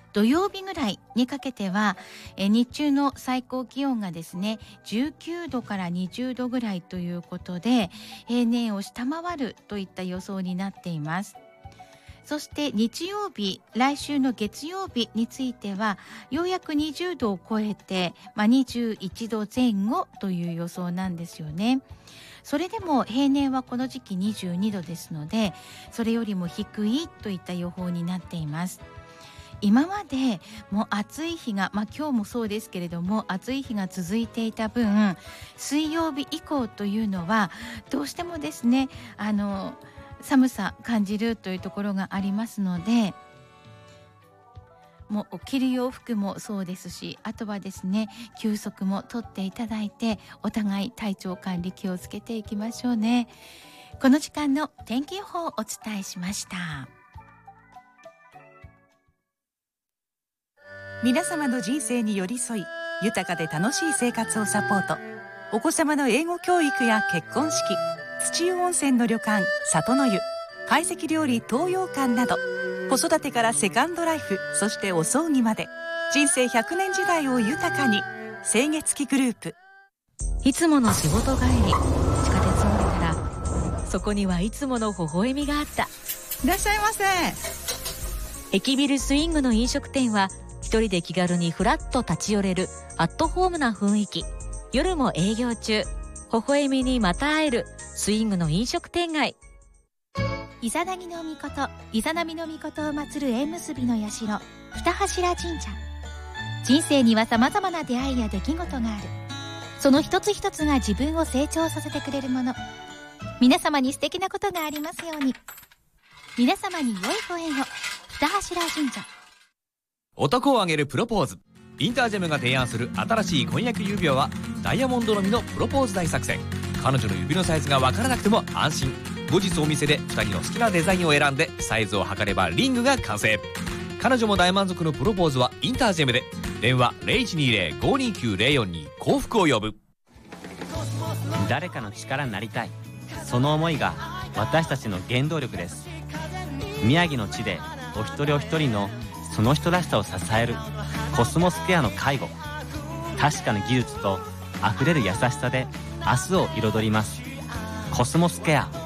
土曜日ぐらいにかけては、日中の最高気温がですね19度から20度ぐらいということで、平年を下回るといった予想になっています。そして日曜日、来週の月曜日についてはようやく20度を超えて、21度前後という予想なんですよね。それでも平年はこの時期22度ですので、それよりも低いといった予報になっています。今までもう暑い日が、今日もそうですけれども暑い日が続いていた分、水曜日以降というのはどうしてもですね寒さ感じるというところがありますので、もう着る洋服もそうですし、あとはですね休息も取っていただいて、お互い体調管理気をつけていきましょうね。この時間の天気予報をお伝えしました。 皆様の人生に寄り添い、豊かで楽しい生活をサポート。お子様の英語教育や結婚式、土湯温泉の旅館里の湯、懐石料理東洋館など、子育てからセカンドライフ、そしてお葬儀まで、人生100年時代を豊かに。清月期グループ。 いつもの仕事帰り、地下鉄を降りたら、そこにはいつもの微笑みがあった。 いらっしゃいませ。 駅ビルスイングの飲食店は、一人で気軽にフラッと立ち寄れるアットホームな雰囲気。夜も営業中、微笑みにまた会えるスイングの飲食店街。 イザナギの御事、イザナミの御事を祀る縁結びの社、北柱神社。人生には様々な出会いや出来事がある。その一つ一つが自分を成長させてくれるもの。皆様に素敵なことがありますように。皆様に良いご縁を。北柱神社。 男を挙げるプロポーズ。インタージェムが提案する新しい婚約指輪はダイヤモンドのみのプロポーズ大作戦。彼女の指のサイズが分からなくても安心。後日お店で2人の好きなデザインを選んでサイズを測ればリングが完成。彼女も大満足のプロポーズはインタージェムで。電話 0120-529-042 幸福を呼ぶ。 誰かの力になりたい、その思いが私たちの原動力です。宮城の地でお一人お一人のその人らしさを支えるコスモスケアの介護。確かな技術とあふれる優しさで明日を彩ります。コスモスケア。